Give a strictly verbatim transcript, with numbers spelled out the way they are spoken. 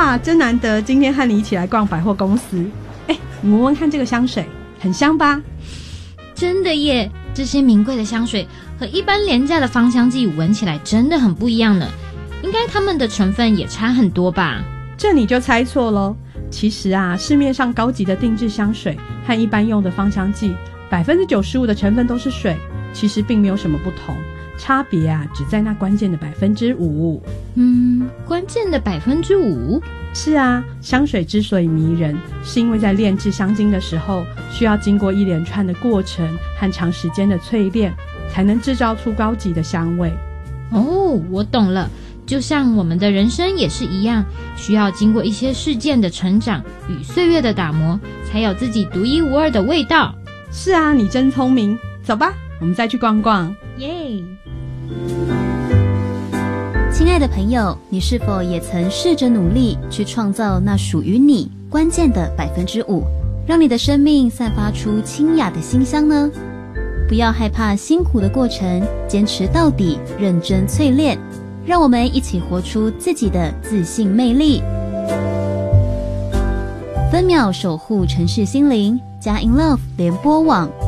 哇，真难得今天和你一起来逛百货公司。哎，你闻闻看这个香水，很香吧？ 真的耶，这些名贵的香水和一般廉价的芳香剂闻起来真的很不一样呢。应该它们的成分也差很多吧？ 这你就猜错咯。其实啊，市面上高级的定制香水和一般用的芳香剂 百分之九十五 的成分都是水，其实并没有什么不同，差别啊只在那关键的 百分之五。 嗯，关键的 百分之五？ 是啊，香水之所以迷人，是因为在炼制香精的时候需要经过一连串的过程和长时间的淬炼，才能制造出高级的香味。 哦，我懂了，就像我们的人生也是一样，需要经过一些事件的成长与岁月的打磨，才有自己独一无二的味道。 是啊，你真聪明。走吧，我们再去逛逛。 耶！ 亲爱的朋友，你是否也曾试着努力去创造那属于你关键的 百分之五， 让你的生命散发出清雅的馨香呢？不要害怕辛苦的过程，坚持到底，认真淬炼，让我们一起活出自己的自信魅力。分秒守护城市心灵，佳音 Love 联播网